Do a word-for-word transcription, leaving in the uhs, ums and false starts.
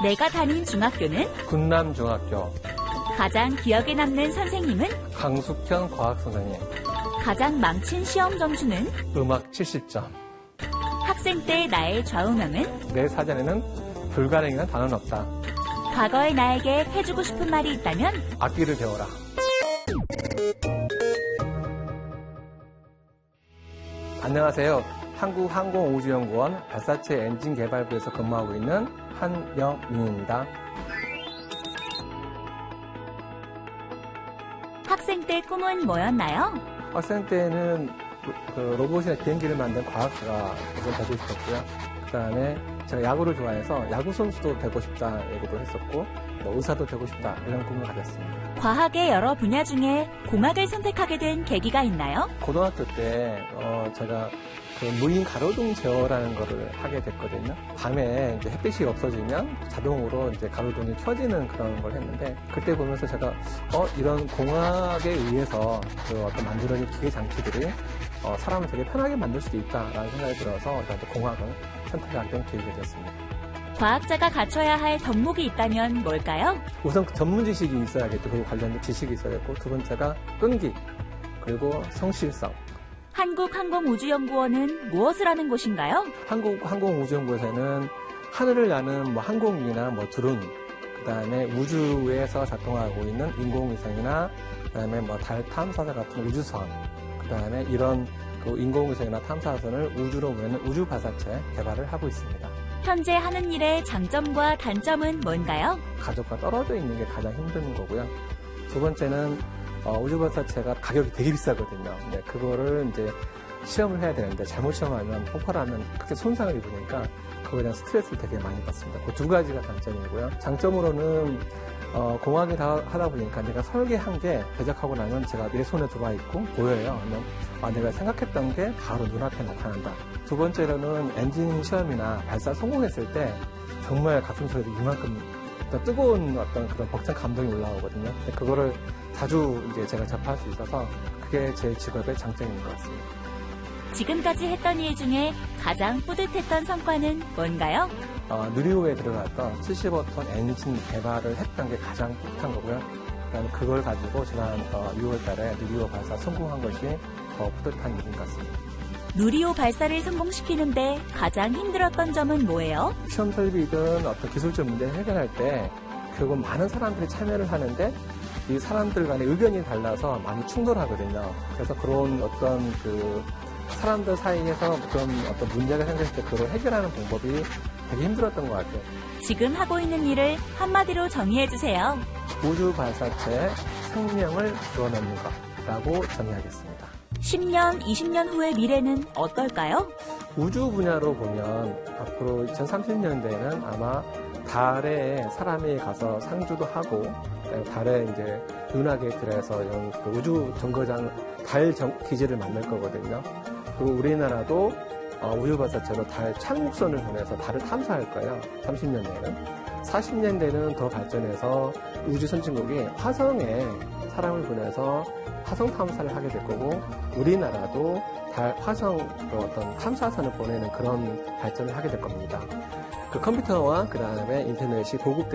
내가 다닌 중학교는 군남중학교. 가장 기억에 남는 선생님은 강숙현 과학선생님. 가장 망친 시험 점수는 음악 칠십 점. 학생 때 나의 좌우명은 내 사전에는 불가능이란 단어는 없다. 과거의 나에게 해주고 싶은 말이 있다면 악기를 배워라. 안녕하세요. 한국항공우주연구원 발사체 엔진 개발부에서 근무하고 있는 한영민입니다. 학생 때 꿈은 뭐였나요? 학생 때는 그 로봇이나 비행기를 만든 과학자가 되고 싶었고요. 그 다음에 제가 야구를 좋아해서 야구 선수도 되고 싶다 얘기도 했었고, 뭐 의사도 되고 싶다 이런 꿈을 가졌습니다. 과학의 여러 분야 중에 공학을 선택하게 된 계기가 있나요? 고등학교 때 어, 제가 그 무인 가로등 제어라는 거를 하게 됐거든요. 밤에 이제 햇빛이 없어지면 자동으로 이제 가로등이 켜지는 그런 걸 했는데, 그때 보면서 제가 어 이런 공학에 의해서 그 어떤 만들어진 기계 장치들이 어, 사람을 되게 편하게 만들 수도 있다라는 생각이 들어서 저한테 공학을 선택하게 된 계기가 됐습니다. 과학자가 갖춰야 할 덕목이 있다면 뭘까요? 우선 전문 지식이 있어야겠죠. 그리고 관련된 지식이 있어야겠고, 두 번째가 끈기, 그리고 성실성. 한국항공우주연구원은 무엇을 하는 곳인가요? 한국항공우주연구원에서는 하늘을 나는 뭐 항공기나 뭐 드론, 그 다음에 우주에서 작동하고 있는 인공위성이나, 그 다음에 뭐 달 탐사선 같은 우주선, 그 다음에 이런 그 인공위성이나 탐사선을 우주로 보내는 우주 발사체 개발을 하고 있습니다. 현재 하는 일의 장점과 단점은 뭔가요? 가족과 떨어져 있는 게 가장 힘든 거고요. 두 번째는 어, 우주 발사체가 가격이 되게 비싸거든요. 네, 그거를 이제 시험을 해야 되는데 잘못 시험하면 폭발하면 크게 손상을 입으니까 그거에 대한 스트레스를 되게 많이 받습니다. 그 두 가지가 단점이고요. 장점으로는 어, 공학을 다 하다 보니까 내가 설계한 게 제작하고 나면 제가 내 손에 들어와 있고 보여요. 그러면 아, 내가 생각했던 게 바로 눈앞에 나타난다. 두 번째로는 엔진 시험이나 발사 성공했을 때 정말 가슴속에서 이만큼 어떤 뜨거운 어떤 그런 벅찬 감동이 올라오거든요. 근데 그거를 자주 이제 제가 접할 수 있어서 그게 제 직업의 장점인 것 같습니다. 지금까지 했던 일 중에 가장 뿌듯했던 성과는 뭔가요? 어, 누리호에 들어갔던 칠십오 톤 엔진 개발을 했던 게 가장 뿌듯한 거고요. 그다음에 그걸 가지고 지난 어, 유월 달에 누리호 발사 성공한 것이 더 뿌듯한 일인 것 같습니다. 누리호 발사를 성공시키는데 가장 힘들었던 점은 뭐예요? 시험 설비든 어떤 기술적 문제를 해결할 때 결국 많은 사람들이 참여를 하는데 이 사람들 간의 의견이 달라서 많이 충돌하거든요. 그래서 그런 어떤 그 사람들 사이에서 그런 어떤 문제가 생겼을 때 그걸 해결하는 방법이 되게 힘들었던 것 같아요. 지금 하고 있는 일을 한마디로 정의해주세요. 우주 발사체의 생명을 불어넣는 것이라고 정의하겠습니다. 십 년, 이십 년 후의 미래는 어떨까요? 우주 분야로 보면 앞으로 이천삼십 년대에는 아마 달에 사람이 가서 상주도 하고, 달에 이제 윤하게 들어서 이런 그 우주 정거장 달 정, 기지를 만들 거거든요. 그리고 우리나라도 어, 우주 발사체로 달 착륙선을 보내서 달을 탐사할 거예요. 삼십 년대에는. 사십 년대는 더 발전해서 우주 선진국이 화성에 사람을 보내서 화성 탐사를 하게 될 거고, 우리나라도 달 화성 어떤 탐사선을 보내는 그런 발전을 하게 될 겁니다. 그 컴퓨터와 그 다음에 인터넷이 보급된